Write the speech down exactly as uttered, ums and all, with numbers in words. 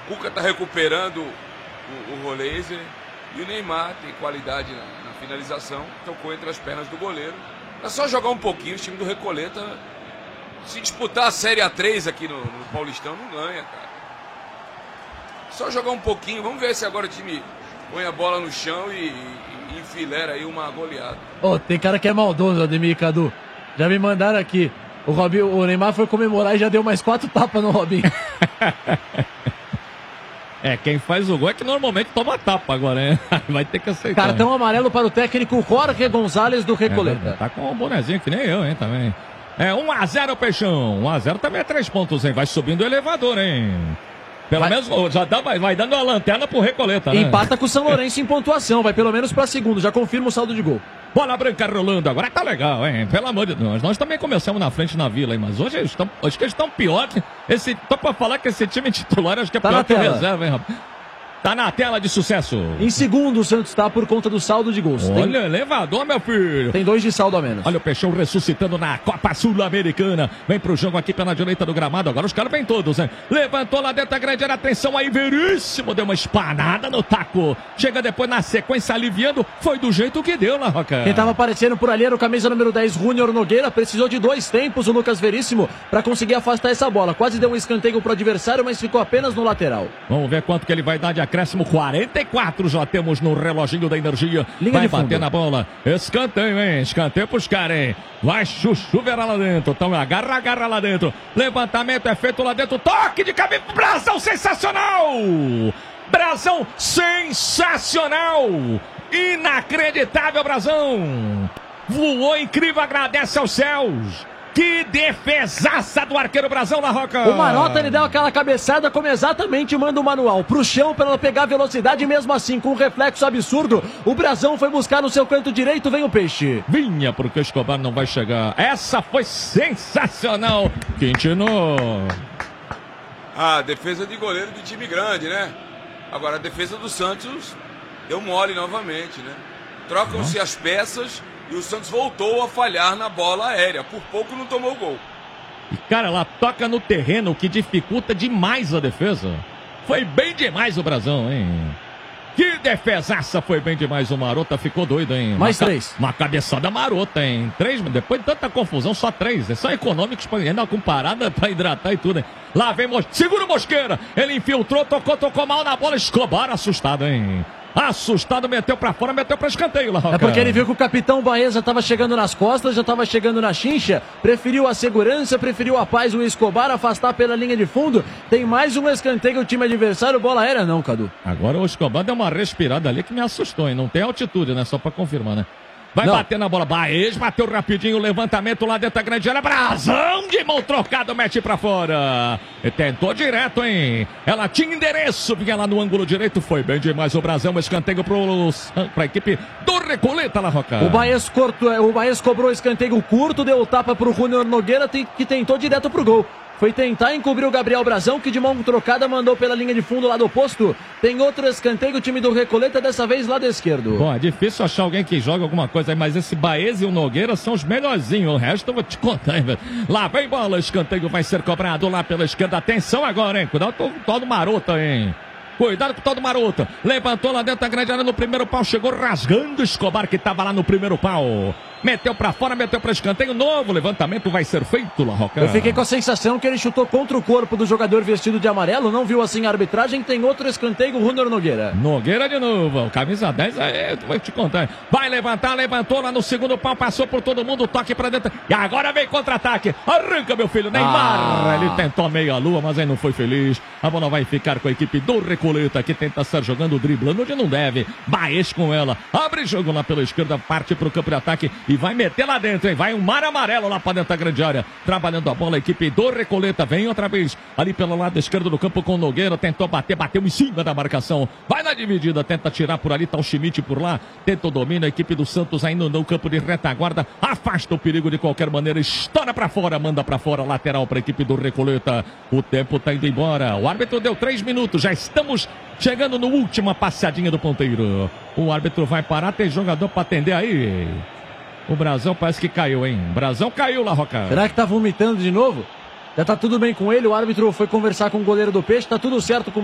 Cuca tá recuperando o, o Roleiser. E o Neymar tem qualidade na, na finalização, tocou entre as pernas do goleiro. É só jogar um pouquinho, o time do Recoleta, se disputar a Série A três aqui no, no Paulistão, não ganha, cara. Só jogar um pouquinho, vamos ver se agora o time põe a bola no chão e, e, e enfilera aí uma goleada. Oh, tem cara que é maldoso, Ademir e Cadu. Já me mandaram aqui. O, Robinho, o Neymar foi comemorar e já deu mais quatro tapas no Robinho. É, quem faz o gol é que normalmente toma tapa agora, né? Vai ter que aceitar. Cartão amarelo para o técnico Jorge Gonzalez do Recoleta. É, tá com um bonezinho que nem eu, hein, também. É um a zero, Peixão. um a zero também é três pontos, hein? Vai subindo o elevador, hein? Pelo vai... menos já dá, vai, vai dando a lanterna pro Recoleta, né? Empata com o São Lourenço em pontuação. Vai pelo menos para segundo. Já confirma o saldo de gol. Bola branca rolando, agora tá legal, hein? Pelo amor de Deus. Nós também começamos na frente na Vila, hein? Mas hoje eles estão, acho que eles estão pior. Esse, tô pra falar que esse time titular acho que é tá pior que o tela. reserva, hein, rapaz? Tá na tela de sucesso. Em segundo, o Santos está por conta do saldo de gols. Olha, tem... elevador, meu filho. Tem dois de saldo a menos. Olha o Peixão ressuscitando na Copa Sul-Americana. Vem pro jogo aqui pela direita do gramado. Agora os caras vêm todos, né? Levantou lá dentro da grande área. Atenção aí, Veríssimo. Deu uma espanada no taco. Chega depois na sequência aliviando. Foi do jeito que deu lá, Roca. Quem tava aparecendo por ali era o camisa número dez, Júnior Nogueira. Precisou de dois tempos o Lucas Veríssimo para conseguir afastar essa bola. Quase deu um escanteio pro adversário, mas ficou apenas no lateral. Vamos ver quanto que ele vai dar de acréscimo. quarenta e quatro já temos no reloginho da energia. Linha vai de fundo. bater na bola. Escanteio, hein? Escanteio pros caras, hein? Vai chuchuverar lá dentro. Então agarra, agarra lá dentro. Levantamento é feito lá dentro. Toque de cabeça. Brasão sensacional! Brasão sensacional! Inacreditável, Brasão! Voou incrível, agradece aos céus. Que defesaça do arqueiro Brasão na Roca. O Marota, ele deu aquela cabeçada como exatamente manda o manual. Pro chão para ela pegar velocidade e mesmo assim, com um reflexo absurdo, o Brasão foi buscar no seu canto direito, vem o peixe. Vinha porque o Escobar não vai chegar. Essa foi sensacional. Quintino. Ah, defesa de goleiro de time grande, né? Agora a defesa do Santos deu mole novamente, né? Trocam-se as peças e o Santos voltou a falhar na bola aérea. Por pouco não tomou gol. E, cara, ela toca no terreno, o que dificulta demais a defesa. Foi bem demais o Brasão, hein? Que defesaça, foi bem demais. O Marota ficou doido, hein? Mais uma três. Ca... Uma cabeçada marota, hein? Três, depois de tanta confusão, só três. É só econômicos, ainda com parada pra hidratar e tudo, hein? Lá vem Mosqueira. Segura o Mosqueira. Ele infiltrou, tocou, tocou mal na bola. Escobar assustado, hein? Assustado, meteu pra fora, meteu pra escanteio lá, Roca. É porque ele viu que o capitão Baeza estava chegando nas costas, já estava chegando na chincha, preferiu a segurança, preferiu a paz, o Escobar afastar pela linha de fundo. Tem mais um escanteio, o time adversário, bola aérea não, Cadu. Agora o Escobar deu uma respirada ali que me assustou, hein? Não tem altitude, né? Só pra confirmar, né? Vai não. Bater na bola. Baez bateu rapidinho o levantamento lá dentro da grande área. Brasão de mão trocada, mete pra fora. E tentou direto, hein? Ela tinha endereço. Vinha lá no ângulo direito. Foi bem demais o Brasão. Escanteio pro, pra equipe do Recoleta lá, Roca. O Baez, corto, o Baez cobrou escanteio curto. Deu tapa pro Júnior Nogueira, que tentou direto pro gol. Foi tentar encobrir o Gabriel Brasão, que de mão trocada mandou pela linha de fundo lado oposto. Tem outro escanteio, o time do Recoleta, dessa vez lado esquerdo. Bom, é difícil achar alguém que joga alguma coisa aí, mas esse Baez e o Nogueira são os melhorzinhos. O resto eu vou te contar, hein, velho. Lá vem bola, escanteio vai ser cobrado lá pela esquerda. Atenção agora, hein? Cuidado com o todo marota, hein? Cuidado com o todo maroto. Levantou lá dentro da grande área no primeiro pau. Chegou rasgando Escobar, que estava lá no primeiro pau. Meteu pra fora, meteu pra escanteio. Novo levantamento vai ser feito, La Roca. Eu fiquei com a sensação que ele chutou contra o corpo do jogador vestido de amarelo. Não viu assim a arbitragem. Tem outro escanteio, o Júnior Nogueira. Nogueira de novo. Camisa dez, é, vou te contar. Vai levantar, levantou lá no segundo pau. Passou por todo mundo, toque pra dentro. E agora vem contra-ataque. Arranca, meu filho, Neymar. Ah. Ele tentou meia lua, mas aí não foi feliz. A bola vai ficar com a equipe do Recoleta, que tenta estar jogando, driblando onde não deve. Baez com ela. Abre jogo lá pela esquerda, parte pro campo de ataque e vai meter lá dentro, hein? Vai um mar amarelo lá para dentro da grande área. Trabalhando a bola, a equipe do Recoleta. Vem outra vez ali pelo lado esquerdo do campo com o Nogueira. Tentou bater, bateu em cima da marcação. Vai na dividida, tenta tirar por ali. Tá o Schmidt por lá. Tenta o domínio. A equipe do Santos ainda no campo de retaguarda. Afasta o perigo de qualquer maneira. Estoura para fora, manda para fora. Lateral para a equipe do Recoleta. O tempo tá indo embora. O árbitro deu três minutos. Já estamos chegando no última passadinha do ponteiro. O árbitro vai parar. Tem jogador para atender aí. O Brasão parece que caiu, hein? Brasão caiu lá, Roca. Será que tá vomitando de novo? Já tá tudo bem com ele, o árbitro foi conversar com o goleiro do Peixe, tá tudo certo com